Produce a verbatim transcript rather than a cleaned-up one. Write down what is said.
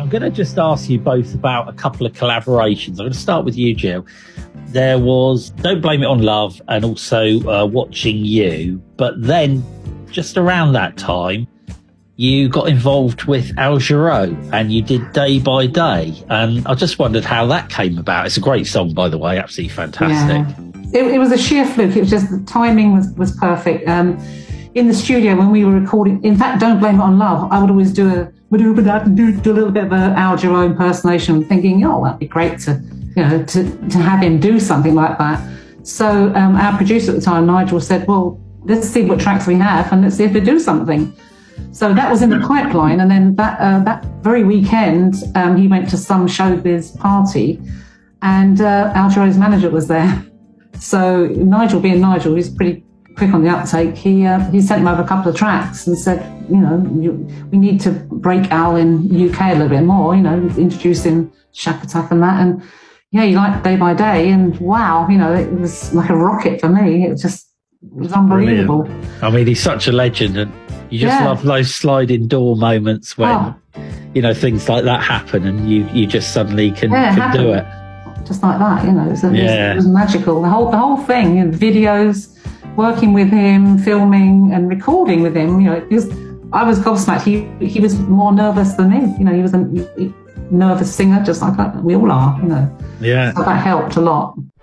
I'm going to just ask you both about a couple of collaborations. I'm going to start with you, Jill. There was Don't Blame It on Love and also uh, Watching You. But then, just around that time, you got involved with Al Jarreau and you did Day by Day. And I just wondered how that came about. It's a great song, by the way, absolutely fantastic. Yeah. It, it was a sheer fluke. It was just the timing was, was perfect. Um, in the studio when we were recording, in fact, Don't Blame It on Love, I would always do a, do, do a little bit of an Al Jarreau impersonation, thinking, oh, that'd be great to, you know, to, to have him do something like that. So um, our producer at the time, Nigel, said, well, let's see what tracks we have and let's see if we do something. So that was in the pipeline, and then that uh, that very weekend, um, he went to some showbiz party, and uh, Al Jarreau's manager was there. So Nigel, being Nigel, he's pretty quick on the uptake. He uh, he sent him over a couple of tracks and said, you know, you, we need to break Al in U K a little bit more, you know, introducing Shack Attack and that. And yeah, he liked Day by Day, and wow, you know, it was like a rocket for me. It just it was unbelievable. Brilliant. I mean, he's such a legend, and you just yeah. love those sliding door moments when, oh. you know, things like that happen and you, you just suddenly can, yeah, can do it. Just like that, you know, it was, yeah. it was magical. The whole the whole thing, you know, videos, working with him, filming and recording with him, you know, because I was gobsmacked. He he was more nervous than me. You know, he was a he, nervous singer, just like that. We all are, you know. Yeah. So that helped a lot.